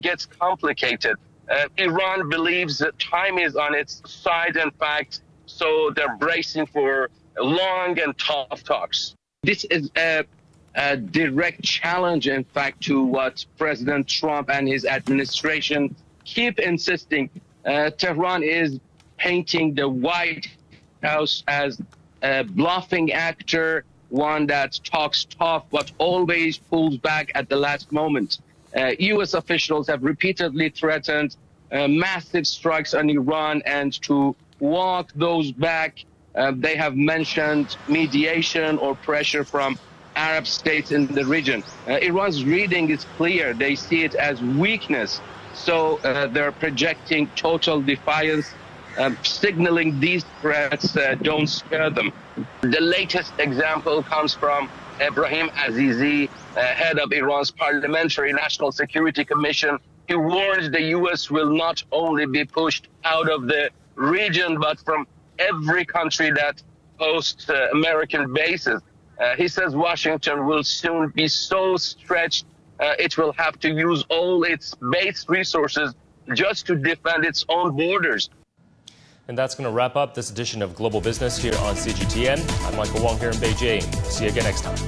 gets complicated. Iran believes that time is on its side, in fact, so they're bracing for long and tough talks. This is a direct challenge, in fact, to what President Trump and his administration keep insisting. Tehran is painting the White House as a bluffing actor, one that talks tough but always pulls back at the last moment. U.S. officials have repeatedly threatened massive strikes on Iran, and to walk those back, they have mentioned mediation or pressure from Arab states in the region. Iran's reading is clear. They see it as weakness. So they're projecting total defiance, signaling these threats don't scare them. The latest example comes from Ebrahim Azizi, head of Iran's Parliamentary National Security Commission. He warned the U.S. will not only be pushed out of the region, but from every country that hosts American bases. He says Washington will soon be so stretched it will have to use all its base resources just to defend its own borders. And that's going to wrap up this edition of Global Business here on CGTN. I'm Michael Wong here in Beijing. See you again next time.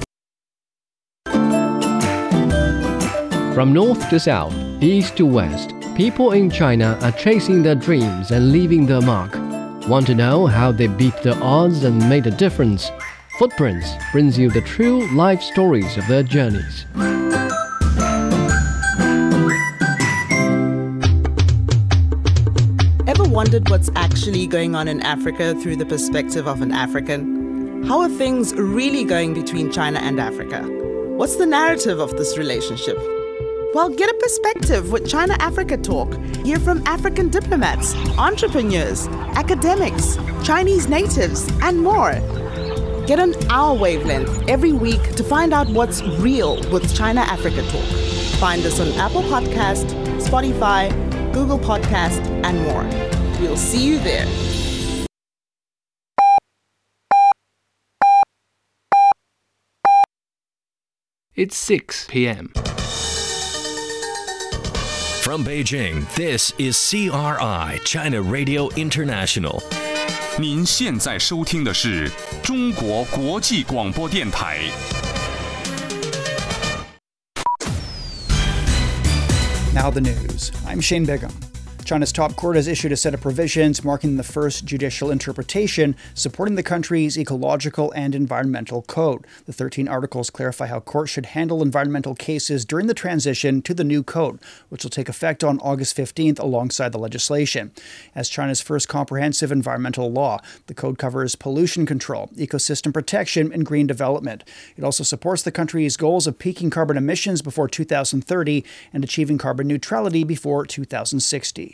From north to south, east to west, people in China are chasing their dreams and leaving their mark. Want to know how they beat the odds and made a difference? Footprints brings you the true life stories of their journeys. Ever wondered what's actually going on in Africa through the perspective of an African? How are things really going between China and Africa? What's the narrative of this relationship? Well, get a perspective with China-Africa Talk. Hear from African diplomats, entrepreneurs, academics, Chinese natives, and more. Get on our wavelength every week to find out what's real with China-Africa Talk. Find us on Apple Podcast, Spotify, Google Podcast, and more. We'll see you there. It's 6 p.m. From Beijing, this is CRI, China Radio International. 您现在收听的是中国国际广播电台。 Now the news. I'm Shane Bigham. China's top court has issued a set of provisions marking the first judicial interpretation supporting the country's ecological and environmental code. The 13 articles clarify how courts should handle environmental cases during the transition to the new code, which will take effect on August 15th alongside the legislation. As China's first comprehensive environmental law, the code covers pollution control, ecosystem protection, and green development. It also supports the country's goals of peaking carbon emissions before 2030 and achieving carbon neutrality before 2060.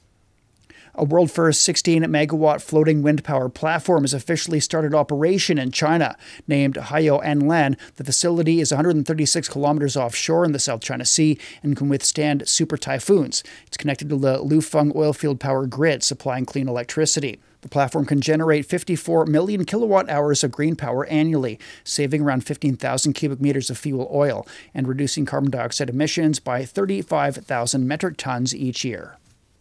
A world-first 16-megawatt floating wind power platform has officially started operation in China. Named Haiyo Anlan, the facility is 136 kilometers offshore in the South China Sea and can withstand super typhoons. It's connected to the Lufeng oilfield power grid, supplying clean electricity. The platform can generate 54 million kilowatt-hours of green power annually, saving around 15,000 cubic meters of fuel oil and reducing carbon dioxide emissions by 35,000 metric tons each year.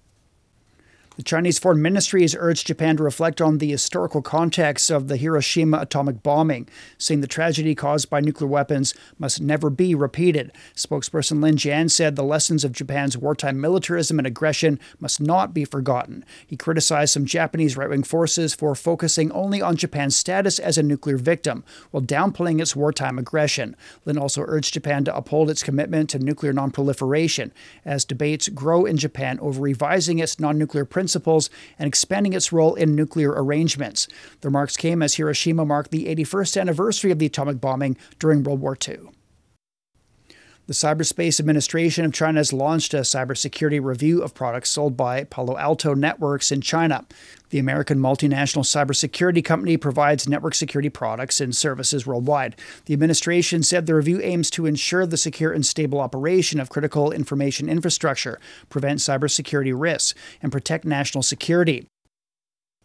The Chinese Foreign Ministry has urged Japan to reflect on the historical context of the Hiroshima atomic bombing, saying the tragedy caused by nuclear weapons must never be repeated. Spokesperson Lin Jian said the lessons of Japan's wartime militarism and aggression must not be forgotten. He criticized some Japanese right-wing forces for focusing only on Japan's status as a nuclear victim, while downplaying its wartime aggression. Lin also urged Japan to uphold its commitment to nuclear non-proliferation, as debates grow in Japan over revising its non-nuclear principles and expanding its role in nuclear arrangements. The remarks came as Hiroshima marked the 81st anniversary of the atomic bombing during World War II. The Cyberspace Administration of China has launched a cybersecurity review of products sold by Palo Alto Networks in China. The American multinational cybersecurity company provides network security products and services worldwide. The administration said the review aims to ensure the secure and stable operation of critical information infrastructure, prevent cybersecurity risks, and protect national security.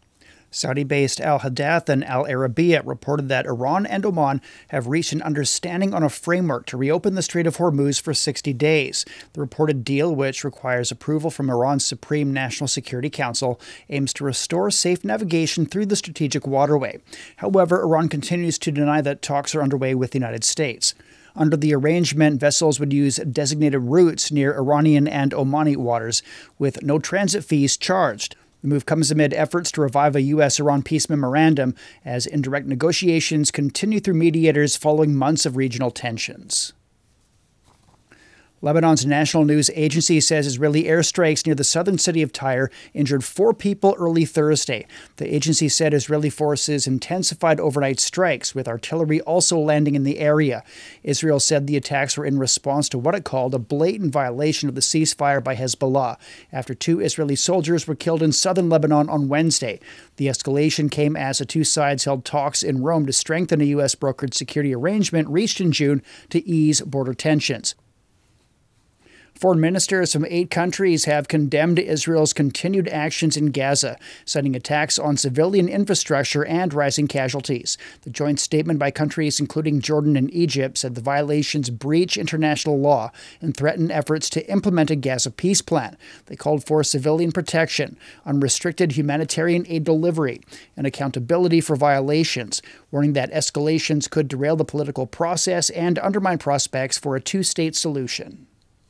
Saudi-based Al Hadath and Al Arabiya reported that Iran and Oman have reached an understanding on a framework to reopen the Strait of Hormuz for 60 days. The reported deal, which requires approval from Iran's Supreme National Security Council, aims to restore safe navigation through the strategic waterway. However, Iran continues to deny that talks are underway with the United States. Under the arrangement, vessels would use designated routes near Iranian and Omani waters, with no transit fees charged. The move comes amid efforts to revive a U.S.-Iran peace memorandum as indirect negotiations continue through mediators following months of regional tensions. Lebanon's national news agency says Israeli airstrikes near the southern city of Tyre injured 4 people early Thursday. The agency said Israeli forces intensified overnight strikes, with artillery also landing in the area. Israel said the attacks were in response to what it called a blatant violation of the ceasefire by Hezbollah, after 2 Israeli soldiers were killed in southern Lebanon on Wednesday. The escalation came as the two sides held talks in Rome to strengthen a U.S.-brokered security arrangement reached in June to ease border tensions. Foreign ministers from 8 countries have condemned Israel's continued actions in Gaza, citing attacks on civilian infrastructure and rising casualties. The joint statement by countries including Jordan and Egypt said the violations breach international law and threaten efforts to implement a Gaza peace plan. They called for civilian protection, unrestricted humanitarian aid delivery, and accountability for violations, warning that escalations could derail the political process and undermine prospects for a 2-state solution.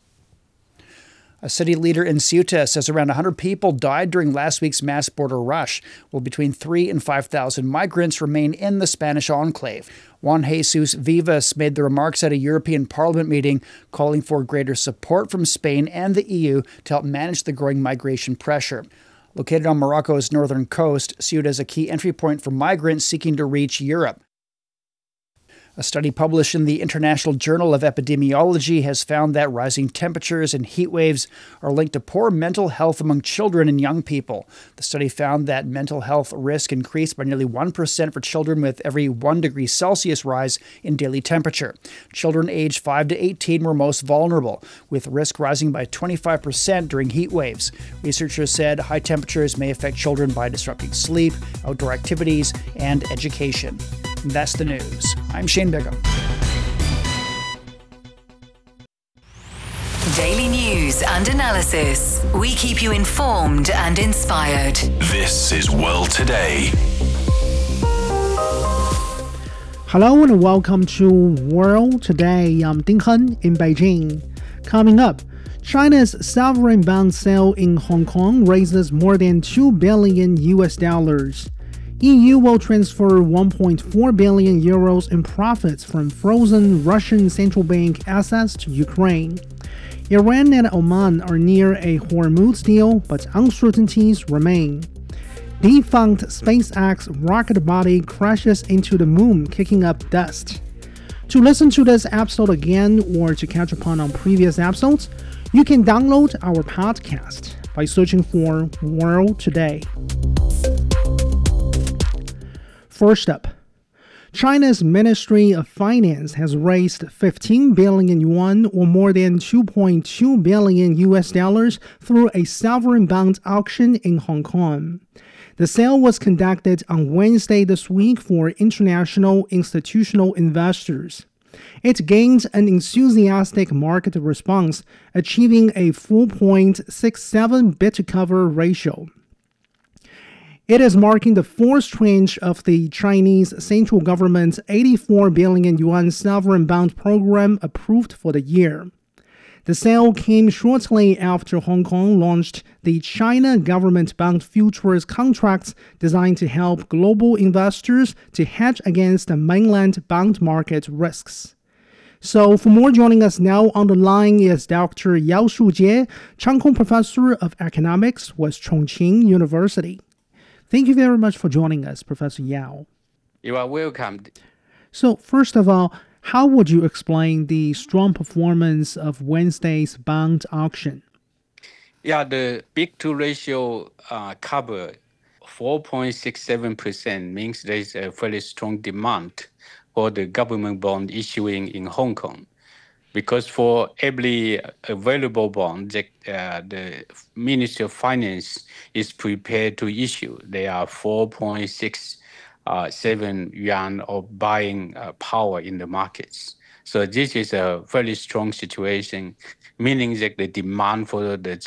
A city leader in Ceuta says around 100 people died during last week's mass border rush, while between 3,000 and 5,000 migrants remain in the Spanish enclave. Juan Jesus Vivas made the remarks at a European Parliament meeting, calling for greater support from Spain and the EU to help manage the growing migration pressure. Located on Morocco's northern coast, Ceuta is a key entry point for migrants seeking to reach Europe. A study published in the International Journal of Epidemiology has found that rising temperatures and heat waves are linked to poor mental health among children and young people. The study found that mental health risk increased by nearly 1% for children with every 1 degree Celsius rise in daily temperature. Children aged 5 to 18 were most vulnerable, with risk rising by 25% during heat waves. Researchers said high temperatures may affect children by disrupting sleep, outdoor activities, and education. And that's the news. I'm Shane Bigham. Daily news and analysis. We keep you informed and inspired. This is World Today. Hello and welcome to World Today. I'm Ding Hen in Beijing. Coming up, China's sovereign bond sale in Hong Kong raises more than $2 billion. EU will transfer 1.4 billion euros in profits from frozen Russian central bank assets to Ukraine. Iran and Oman are near a Hormuz deal, but uncertainties remain. Defunct SpaceX rocket body crashes into the moon, kicking up dust. To listen to this episode again or to catch up on previous episodes, you can download our podcast by searching for World Today. First up, China's Ministry of Finance has raised 15 billion yuan or more than $2.2 billion through a sovereign bond auction in Hong Kong. The sale was conducted on Wednesday this week for international institutional investors. It gained an enthusiastic market response, achieving a 4.67 bid-to-cover ratio. It is marking the 4th tranche of the Chinese central government's 84 billion yuan sovereign bond program approved for the year. The sale came shortly after Hong Kong launched the China Government Bond Futures contracts designed to help global investors to hedge against the mainland bond market risks. So, for more, joining us now on the line is Dr. Yao Shujie, Chang Kung Professor of Economics with Chongqing University. Thank you very much for joining us, Professor Yao. You are welcome. So, first of all, how would you explain the strong performance of Wednesday's bond auction? Yeah, the bid-to ratio covered 4.67%, means there is a very strong demand for the government bond issuing in Hong Kong. because for every available bond that the Ministry of Finance is prepared to issue, there are 4.67 yuan of buying power in the markets. So this is a very strong situation, meaning that the demand for the